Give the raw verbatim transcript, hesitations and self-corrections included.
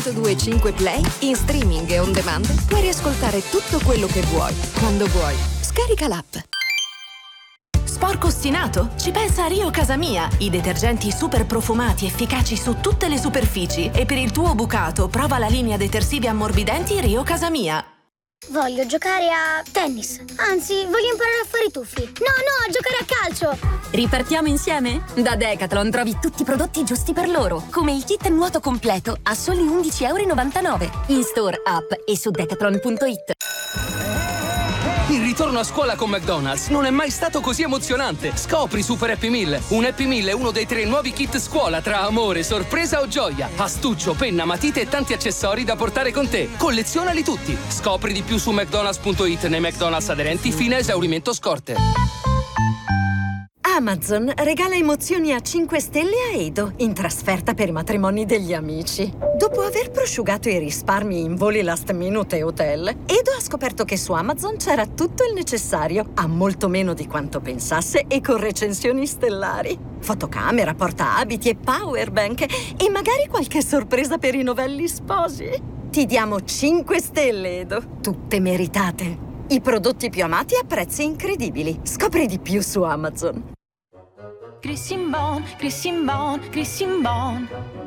centodue e cinque Play, in streaming e on demand, puoi riascoltare tutto quello che vuoi, quando vuoi. Scarica l'app. Sporco ostinato? Ci pensa Rio Casamia, i detergenti super profumati efficaci su tutte le superfici. E per il tuo bucato prova la linea detersivi ammorbidenti Rio Casamia. Voglio giocare a tennis. Anzi, voglio imparare a fare i tuffi. No, no, a giocare a calcio. Ripartiamo insieme? Da Decathlon trovi tutti i prodotti giusti per loro, come il kit nuoto completo a soli undici e novantanove euro. In store, app e su decathlon punto it. Il ritorno a scuola con McDonald's non è mai stato così emozionante. Scopri Super Happy Meal. Un Happy Meal è uno dei tre nuovi kit scuola tra amore, sorpresa o gioia. Astuccio, penna, matite e tanti accessori da portare con te. Collezionali tutti. Scopri di più su mcdonalds punto it nei McDonald's aderenti fino a esaurimento scorte. Amazon regala emozioni a cinque stelle a Edo in trasferta per i matrimoni degli amici. Dopo aver prosciugato i risparmi in voli last minute e hotel, Edo ha scoperto che su Amazon c'era tutto il necessario, a molto meno di quanto pensasse e con recensioni stellari. Fotocamera, portaabiti e powerbank e magari qualche sorpresa per i novelli sposi. Ti diamo cinque stelle, Edo, tutte meritate. I prodotti più amati a prezzi incredibili. Scopri di più su Amazon. Crissin Bon, Crissin Bon, Crissin Bon.